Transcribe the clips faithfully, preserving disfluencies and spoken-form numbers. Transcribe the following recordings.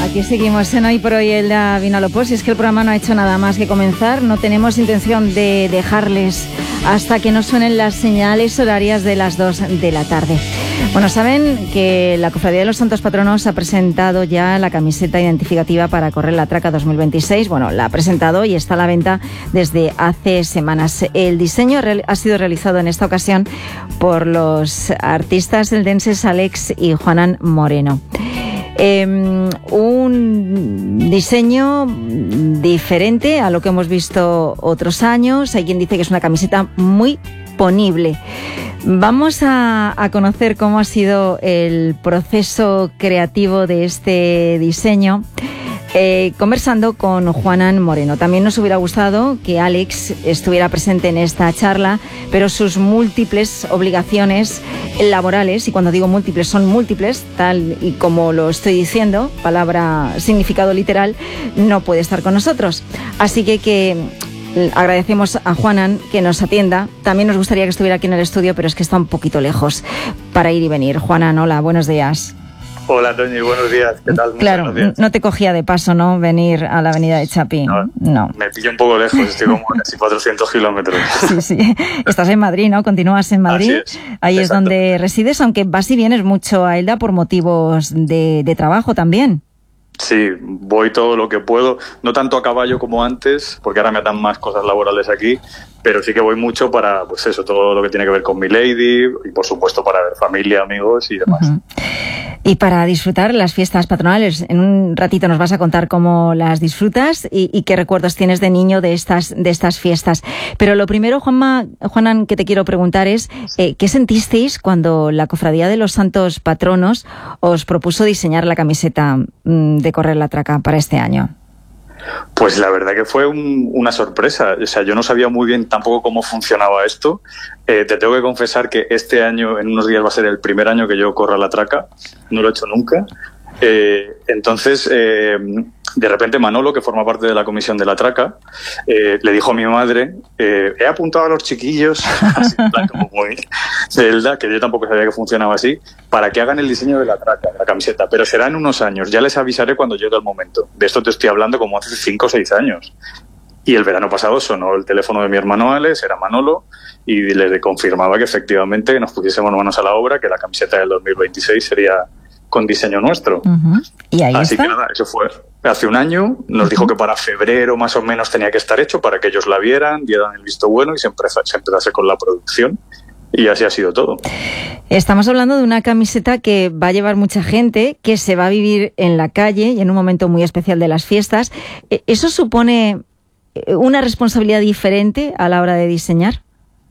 aquí seguimos en Hoy por Hoy Elda Vinalopós. Y es que el programa no ha hecho nada más que comenzar. No tenemos intención de dejarles hasta que nos suenen las señales horarias de las dos de la tarde. Bueno, saben que la Cofradía de los Santos Patronos ha presentado ya la camiseta identificativa para correr la Traca dos mil veintiséis. Bueno, la ha presentado y está a la venta desde hace semanas. El diseño ha sido realizado en esta ocasión por los artistas eldenses Alex y Juanan Moreno. Eh, un diseño diferente a lo que hemos visto otros años. Hay quien dice que es una camiseta muy ponible. Vamos a, a conocer cómo ha sido el proceso creativo de este diseño, eh, conversando con Juanan Moreno. También nos hubiera gustado que Alex estuviera presente en esta charla, pero sus múltiples obligaciones laborales, y cuando digo múltiples son múltiples, tal y como lo estoy diciendo, palabra, significado literal, no puede estar con nosotros. Así que que agradecemos a Juanan que nos atienda. También nos gustaría que estuviera aquí en el estudio, pero es que está un poquito lejos para ir y venir. Juanan, hola, buenos días. Hola, Toñi, buenos días. ¿Qué tal? Claro, no te cogía de paso, ¿no? Venir a la avenida de Chapí. No, no. Me pillo un poco lejos, estoy como casi cuatrocientos kilómetros. Sí, sí. Estás en Madrid, ¿no? Continúas en Madrid. Así es. Ahí Exacto. Es donde resides, aunque vas y vienes mucho a Elda por motivos de, de trabajo también. Sí, voy todo lo que puedo, no tanto a caballo como antes, porque ahora me atan más cosas laborales aquí, pero sí que voy mucho para, pues eso, todo lo que tiene que ver con mi lady y por supuesto para ver familia, amigos y demás. Uh-huh. Y para disfrutar las fiestas patronales, en un ratito nos vas a contar cómo las disfrutas y, y qué recuerdos tienes de niño de estas de estas fiestas. Pero lo primero, Juanma, Juanan, que te quiero preguntar es, eh, ¿qué sentisteis cuando la Cofradía de los Santos Patronos os propuso diseñar la camiseta mmm, de correr la Traca para este año? Pues la verdad que fue un, una sorpresa. O sea, yo no sabía muy bien tampoco cómo funcionaba esto. Eh, te tengo que confesar que este año, en unos días, va a ser el primer año que yo corra la Traca. No lo he hecho nunca. Eh, entonces, eh, de repente Manolo, que forma parte de la comisión de la Traca, eh, le dijo a mi madre, eh, he apuntado a los chiquillos, así en plan como muy Zelda, que yo tampoco sabía que funcionaba así, para que hagan el diseño de la Traca, de la camiseta, pero será en unos años, ya les avisaré cuando llegue el momento. De esto te estoy hablando como hace cinco o seis años. Y el verano pasado sonó el teléfono de mi hermano Alex, era Manolo, y le confirmaba que efectivamente nos pusiésemos manos a la obra, que la camiseta del dos mil veintiséis sería con diseño nuestro. Uh-huh. ¿Y ahí Así está? que nada, eso fue hace un año. Nos uh-huh. dijo que para febrero más o menos tenía que estar hecho para que ellos la vieran, dieran el visto bueno y se empezase, se empezase con la producción. Y así ha sido todo. Estamos hablando de una camiseta que va a llevar mucha gente, que se va a vivir en la calle y en un momento muy especial de las fiestas. ¿Eso supone una responsabilidad diferente a la hora de diseñar?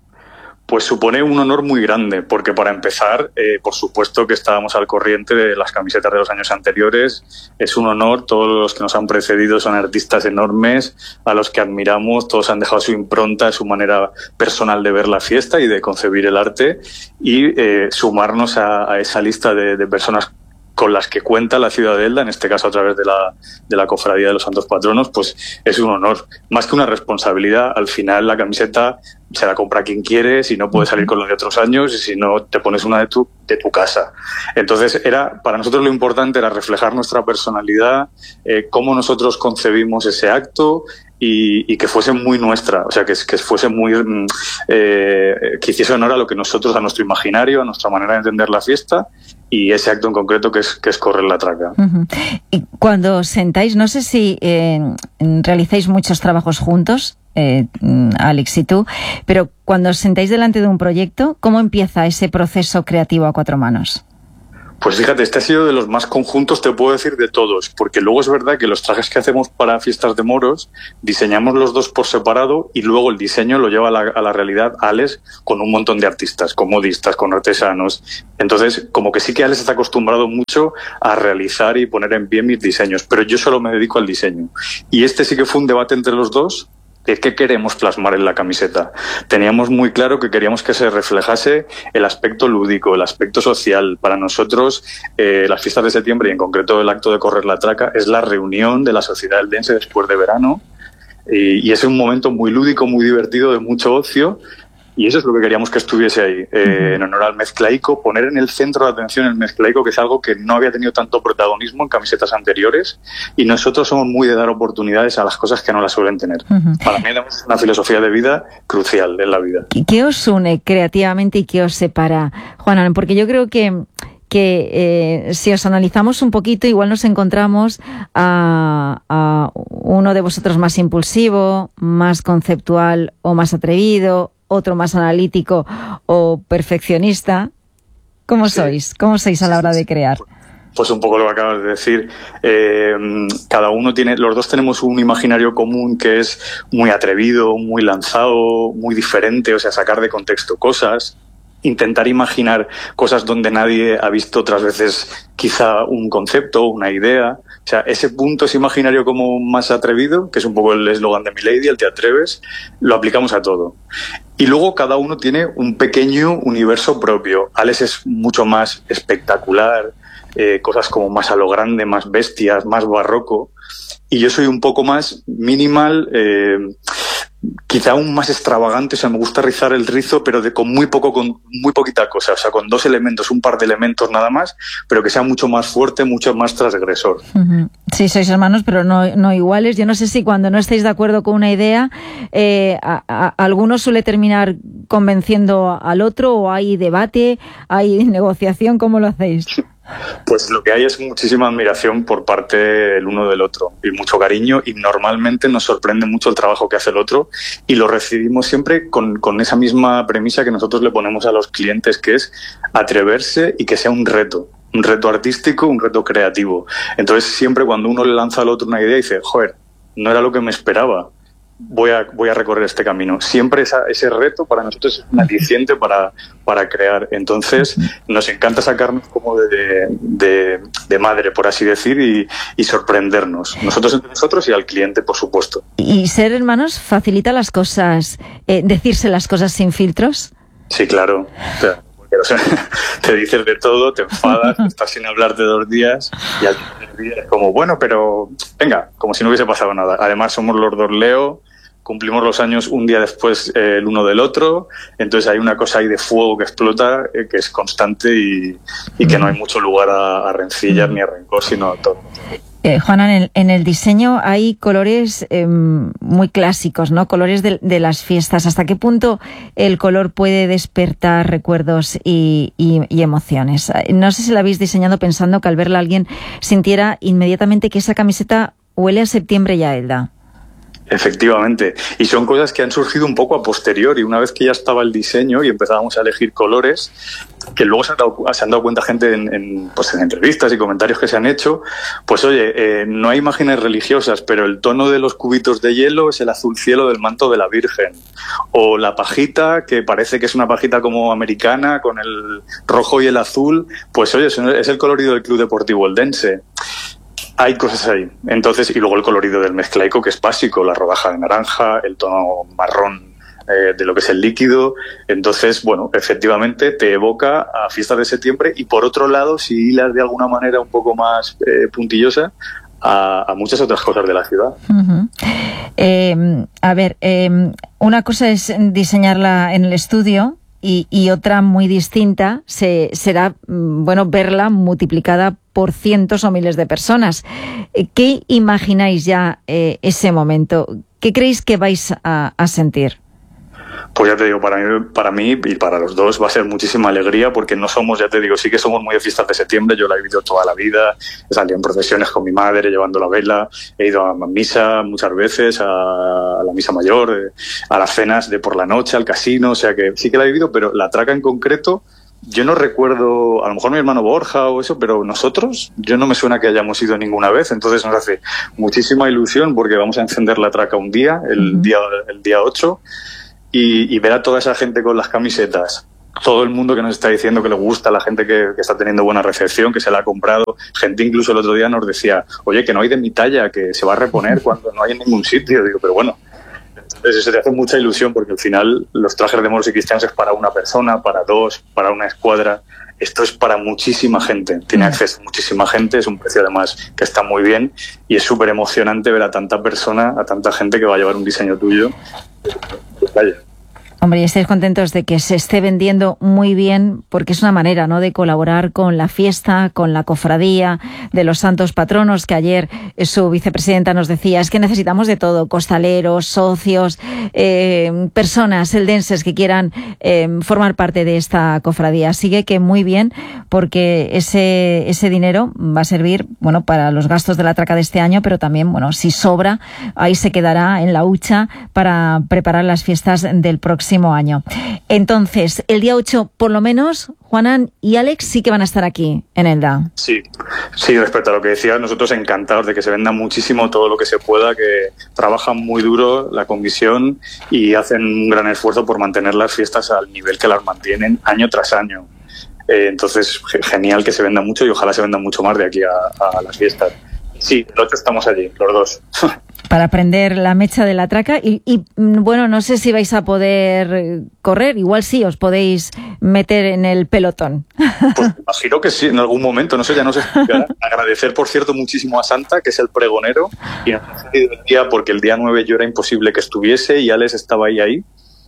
Pues supone un honor muy grande, porque para empezar, eh, por supuesto que estábamos al corriente de las camisetas de los años anteriores. Es un honor, todos los que nos han precedido son artistas enormes, a los que admiramos, todos han dejado su impronta, su manera personal de ver la fiesta y de concebir el arte, y eh, sumarnos a, a esa lista de, de personas con las que cuenta la ciudad de Elda, en este caso a través de la, de la Cofradía de los Santos Patronos, pues es un honor. Más que una responsabilidad, al final la camiseta se la compra quien quiere, si no puedes salir con la de otros años y si no te pones una de tu, de tu casa. Entonces, era para nosotros lo importante era reflejar nuestra personalidad, eh, cómo nosotros concebimos ese acto y, y que fuese muy nuestra, o sea, que, que fuese muy, eh, que hiciese honor a lo que nosotros, a nuestro imaginario, a nuestra manera de entender la fiesta y ese acto en concreto que es, que es correr la Traca. Uh-huh. Y cuando os sentáis, no sé si eh, realizáis muchos trabajos juntos, eh, Alex y tú, pero cuando os sentáis delante de un proyecto, ¿cómo empieza ese proceso creativo a cuatro manos? Pues fíjate, este ha sido de los más conjuntos, te puedo decir, de todos, porque luego es verdad que los trajes que hacemos para fiestas de moros, diseñamos los dos por separado y luego el diseño lo lleva a la, a la realidad Alex con un montón de artistas, con modistas, con artesanos. Entonces, como que sí que Alex está acostumbrado mucho a realizar y poner en pie mis diseños, pero yo solo me dedico al diseño. Y este sí que fue un debate entre los dos, de qué queremos plasmar en la camiseta. Teníamos muy claro que queríamos que se reflejase el aspecto lúdico, el aspecto social. Para nosotros, eh, las fiestas de septiembre y en concreto el acto de correr la Traca es la reunión de la sociedad eldense después de verano y, y es un momento muy lúdico, muy divertido, de mucho ocio, Y eso es lo que queríamos que estuviese ahí, eh, en honor al mezclaico, poner en el centro de atención el mezclaico, que es algo que no había tenido tanto protagonismo en camisetas anteriores, y nosotros somos muy de dar oportunidades a las cosas que no las suelen tener. Uh-huh. Para mí es una filosofía de vida crucial en la vida. ¿Qué os une creativamente y qué os separa, Juan? Porque yo creo que que eh, si os analizamos un poquito, igual nos encontramos a, a uno de vosotros más impulsivo, más conceptual o más atrevido, otro más analítico o perfeccionista. ¿Cómo sí. sois? ¿Cómo sois a la hora de crear? Pues un poco lo que acabas de decir. Eh, cada uno tiene, los dos tenemos un imaginario común que es muy atrevido, muy lanzado, muy diferente, o sea, sacar de contexto cosas, intentar imaginar cosas donde nadie ha visto otras veces quizá un concepto, una idea. O sea, ese punto, ese imaginario como más atrevido, que es un poco el eslogan de Milady, el te atreves, lo aplicamos a todo. Y luego cada uno tiene un pequeño universo propio. Alex es mucho más espectacular, eh, cosas como más a lo grande, más bestias, más barroco. Y yo soy un poco más minimal, eh, quizá aún más extravagante, o sea, me gusta rizar el rizo, pero de, con muy poco, con muy poquita cosa, o sea, con dos elementos, un par de elementos nada más, pero que sea mucho más fuerte, mucho más transgresor. Uh-huh. Sí, sois hermanos, pero no, no iguales. Yo no sé si cuando no estáis de acuerdo con una idea, eh, a, a, alguno suele terminar convenciendo al otro, o hay debate, hay negociación. ¿Cómo lo hacéis? Pues lo que hay es muchísima admiración por parte del uno del otro y mucho cariño, y normalmente nos sorprende mucho el trabajo que hace el otro y lo recibimos siempre con, con esa misma premisa que nosotros le ponemos a los clientes, que es atreverse y que sea un reto, un reto artístico, un reto creativo. Entonces siempre cuando uno le lanza al otro una idea dice, joder, no era lo que me esperaba. Voy a, voy a recorrer este camino. Siempre esa, ese reto para nosotros es un aliciente para, para crear. Entonces, nos encanta sacarnos como de, de, de madre, por así decir, y, y sorprendernos. Nosotros entre nosotros y al cliente, por supuesto. ¿Y ser hermanos facilita las cosas, eh, decirse las cosas sin filtros? Sí, claro. O sea, o sea, te dices de todo, te enfadas, estás sin hablarte dos días y al tercer día es como, bueno, pero venga, como si no hubiese pasado nada. Además, somos los dos Leo, cumplimos los años un día después eh, el uno del otro, entonces hay una cosa ahí de fuego que explota, eh, que es constante y, y que no hay mucho lugar a, a rencillas ni a rencor, sino a todo. Eh, Juana, en el, en el diseño hay colores eh, muy clásicos, ¿no? Colores de, de las fiestas. ¿Hasta qué punto el color puede despertar recuerdos y, y, y emociones? No sé si la habéis diseñado pensando que al verla alguien sintiera inmediatamente que esa camiseta huele a septiembre y a Elda. Efectivamente, y son cosas que han surgido un poco a posteriori, una vez que ya estaba el diseño y empezábamos a elegir colores, que luego se han dado, se han dado cuenta gente en, en, pues en entrevistas y comentarios que se han hecho, pues oye, eh, no hay imágenes religiosas, pero el tono de los cubitos de hielo es el azul cielo del manto de la Virgen, o la pajita, que parece que es una pajita como americana, con el rojo y el azul, pues oye, es el colorido del Club Deportivo Eldense. Hay cosas ahí. Entonces, y luego el colorido del mezclaico, que es básico, la rodaja de naranja, el tono marrón eh, de lo que es el líquido. Entonces, bueno, efectivamente te evoca a fiestas de septiembre y, por otro lado, si hilas de alguna manera un poco más eh, puntillosa, a, a muchas otras cosas de la ciudad. Uh-huh. Eh, a ver, eh, una cosa es diseñarla en el estudio, Y, y otra muy distinta se, será, bueno, verla multiplicada por cientos o miles de personas. ¿Qué imagináis ya eh, ese momento? ¿Qué creéis que vais a, a sentir? Pues ya te digo, para mí, para mí y para los dos va a ser muchísima alegría, porque no somos, ya te digo, sí que somos muy de fiestas de septiembre. Yo la he vivido toda la vida, he salido en procesiones con mi madre llevando la vela, he ido a misa muchas veces, a, a la misa mayor, a las cenas de por la noche, al casino, o sea que sí que la he vivido, pero la traca en concreto, yo no recuerdo, a lo mejor mi hermano Borja o eso, pero nosotros, yo no me suena que hayamos ido ninguna vez, entonces nos hace muchísima ilusión porque vamos a encender la traca un día, el uh-huh. día el día ocho, Y, y ver a toda esa gente con las camisetas, todo el mundo que nos está diciendo que le gusta, la gente que, que está teniendo buena recepción, que se la ha comprado, gente incluso el otro día nos decía, oye, que no hay de mi talla, que se va a reponer cuando no hay en ningún sitio. Digo, pero bueno, entonces eso te hace mucha ilusión, porque al final los trajes de moros y cristianos es para una persona, para dos, para una escuadra. Esto es para muchísima gente, tiene acceso a muchísima gente, es un precio además que está muy bien y es súper emocionante ver a tanta persona, a tanta gente que va a llevar un diseño tuyo. Vaya. Hombre, y estáis contentos de que se esté vendiendo muy bien, porque es una manera, ¿no?, de colaborar con la fiesta, con la cofradía de los santos patronos, que ayer su vicepresidenta nos decía, es que necesitamos de todo, costaleros, socios, eh, personas eldenses que quieran eh, formar parte de esta cofradía. Sigue que muy bien, porque ese, ese dinero va a servir, bueno, para los gastos de la traca de este año, pero también, bueno, si sobra, ahí se quedará en la hucha para preparar las fiestas del próximo año. Entonces, el día ocho, por lo menos, Juanan y Alex sí que van a estar aquí en Elda. Sí, sí, respecto a lo que decías, nosotros encantados de que se venda muchísimo todo lo que se pueda, que trabajan muy duro la comisión y hacen un gran esfuerzo por mantener las fiestas al nivel que las mantienen año tras año. Eh, entonces, genial que se venda mucho y ojalá se venda mucho más de aquí a, a las fiestas. Sí, el ocho estamos allí, los dos. Para prender la mecha de la traca y, y, bueno, no sé si vais a poder correr, igual sí, os podéis meter en el pelotón. Pues imagino que sí, en algún momento, no sé, ya no sé. Agradecer, por cierto, muchísimo a Santa, que es el pregonero, y nos ha cedido el día porque el día nueve yo era imposible que estuviese y Alex estaba ahí ahí.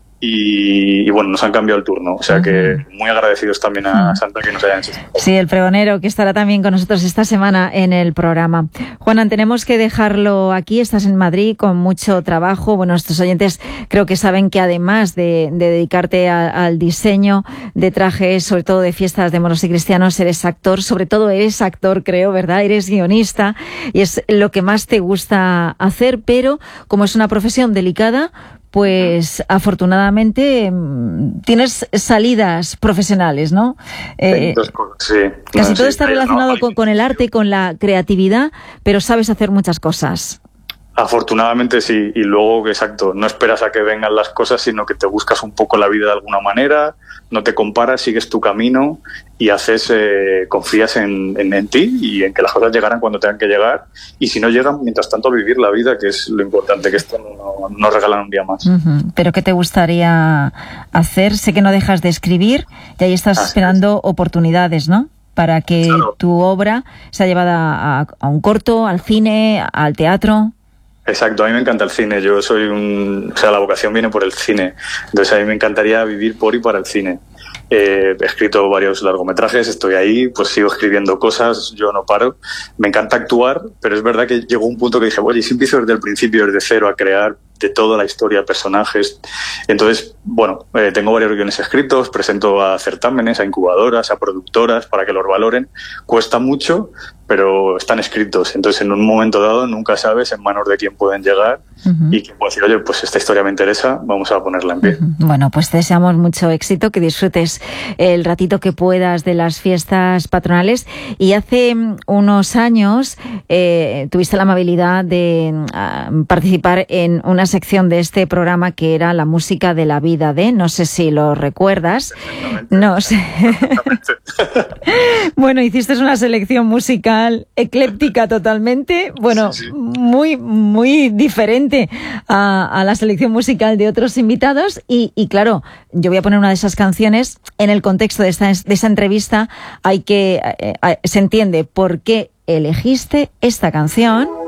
Y, y bueno, nos han cambiado el turno, o sea uh-huh. que muy agradecidos también a Santa que nos hayan hecho. Sí, el pregonero que estará también con nosotros esta semana en el programa. Juanan, tenemos que dejarlo aquí, estás en Madrid con mucho trabajo. Bueno, nuestros oyentes creo que saben que además de, de dedicarte a, al diseño de trajes, sobre todo de fiestas de moros y cristianos, eres actor, sobre todo eres actor, creo, ¿verdad? Eres guionista y es lo que más te gusta hacer, pero como es una profesión delicada, pues afortunadamente tienes salidas profesionales, ¿no? Eh, sí. Casi no, todo sí, está sí, relacionado no, con, con el arte, con la creatividad, pero sabes hacer muchas cosas. Afortunadamente sí, y luego, exacto, no esperas a que vengan las cosas, sino que te buscas un poco la vida de alguna manera, no te comparas, sigues tu camino y haces, eh, confías en, en, en ti y en que las cosas llegarán cuando tengan que llegar, y si no llegan, mientras tanto vivir la vida, que es lo importante, que esto no nos no regalan un día más. Uh-huh. ¿Pero qué te gustaría hacer? Sé que no dejas de escribir y ahí estás Así esperando es. oportunidades, ¿no?, para que claro. tu obra sea llevada a, a un corto, al cine, al teatro. Exacto, a mí me encanta el cine, yo soy un... O sea, la vocación viene por el cine, entonces a mí me encantaría vivir por y para el cine. Eh, he escrito varios largometrajes, estoy ahí, pues sigo escribiendo cosas, yo no paro. Me encanta actuar, pero es verdad que llegó un punto que dije, oye, si empiezo desde el principio, desde cero, a crear de toda la historia, personajes. Entonces, bueno, eh, tengo varios guiones escritos, presento a certámenes, a incubadoras, a productoras para que los valoren. Cuesta mucho, pero están escritos. Entonces, en un momento dado, nunca sabes en manos de quién pueden llegar uh-huh. y quién puede decir, oye, pues esta historia me interesa, vamos a ponerla en pie. Uh-huh. Bueno, pues te deseamos mucho éxito, que disfrutes el ratito que puedas de las fiestas patronales. Y hace unos años eh, tuviste la amabilidad de uh, participar en una sección de este programa que era la música de la vida de, no sé si lo recuerdas. No sé. Bueno, hiciste una selección musical ecléptica totalmente, bueno, sí, sí. muy muy diferente a, a la selección musical de otros invitados y, y claro, yo voy a poner una de esas canciones en el contexto de esta de esa entrevista. Hay que eh, se entiende por qué elegiste esta canción.